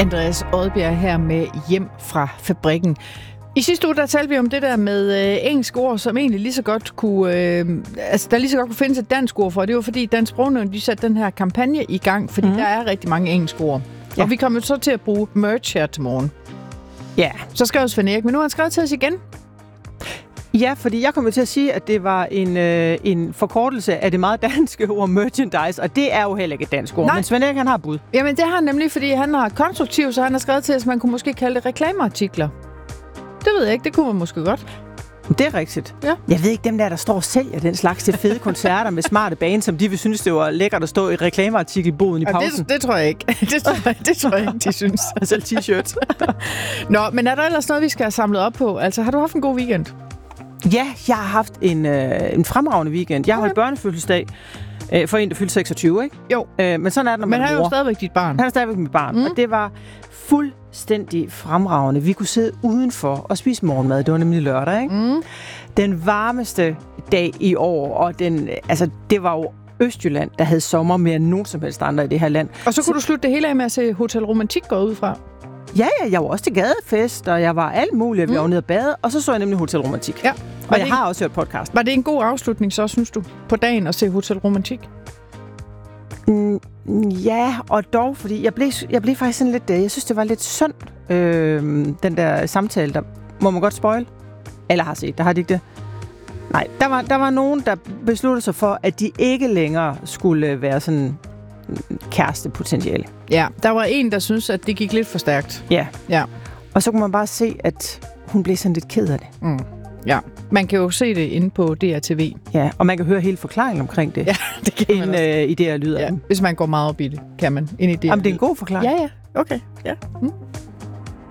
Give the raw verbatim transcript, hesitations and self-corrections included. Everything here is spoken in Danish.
Andreas Odbjerg her med Hjem fra fabrikken. I sidste uge, der talte vi om det der med øh, engelske ord, som egentlig lige så godt kunne, øh, altså der lige så godt kunne findes et dansk ord for. Det var fordi Dansk Sprognævn, de satte den her kampagne i gang, fordi mm. der er rigtig mange engelske ord. Ja. Og vi kommer så til at bruge merch her til morgen. Ja. Så skrev Svend Erik, men nu har han skrevet til os igen. Ja, fordi jeg kommer til at sige, at det var en, øh, en forkortelse af det meget danske ord merchandise, og det er jo heller ikke et dansk ord. Nej. Men Svend Erik, han har bud. Jamen, det har han nemlig, fordi han har konstruktiv, så han har skrevet til os, at man kunne måske kalde det reklameartikler. Det ved jeg ikke, det kunne man måske godt. Det er rigtigt. Ja. Jeg ved ikke, dem der, der står og sælger den slags til fede koncerter med smarte bands, som de vil synes, det var lækkert at stå i reklameartikelboden i pausen. Det, det tror jeg ikke. Det tror jeg, det tror jeg ikke, de synes. Selv t-shirts. Nå, men er der ellers noget, vi skal have samlet op på? Altså, har du haft en god weekend? Ja, jeg har haft en, øh, en fremragende weekend. Jeg har okay. holdt børnefødselsdag øh, for en, der fyldte seksogtyve, ikke? Jo. Øh, men sådan er det, når man Men han er jo stadigvæk dit barn. Han er stadigvæk mit barn, mm. og det var fuldstændig fremragende. Vi kunne sidde udenfor og spise morgenmad. Det var nemlig lørdag, ikke? Mm. Den varmeste dag i år, og den, altså, det var jo Østjylland, der havde sommer mere end nogen som helst andre i det her land. Og så kunne så, du slutte det hele af med at se Hotel Romantik gå ud fra. Ja, ja, jeg var også til gadefest, og jeg var alt muligt. Vi mm. var nede og bade, og så så jeg nemlig Hotel Romantik. Ja. Og jeg en, har også hørt podcast. Var det en god afslutning så, synes du, på dagen at se Hotel Romantik? Mm, ja, og dog, fordi jeg blev, jeg blev faktisk sådan lidt... Jeg synes, det var lidt synd, øh, den der samtale, der... Må man godt spoil? Eller har set, der har de ikke det? Nej, der var, der var nogen, der besluttede sig for, at de ikke længere skulle være sådan kærestepotentiale. Ja, der var en, der synes at det gik lidt for stærkt. Ja. Ja. Og så kunne man bare se, at hun blev sådan lidt ked af det. Mm. Ja, man kan jo se det inde på D R T V. Ja, og man kan høre hele forklaringen omkring det. Ja, det kan man også. Øh, i det her lyd af ja, den. hvis man går meget op i det, kan man. Ind i det. Jamen, det er en god forklaring. Ja, ja. Okay. Ja. Mm.